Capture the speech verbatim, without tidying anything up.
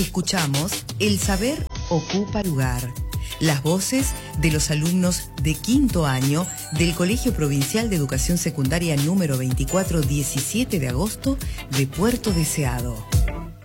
escuchamos El Saber Ocupa Lugar. Las voces de los alumnos de quinto año del Colegio Provincial de Educación Secundaria número veinticuatro, diecisiete de agosto de Puerto Deseado.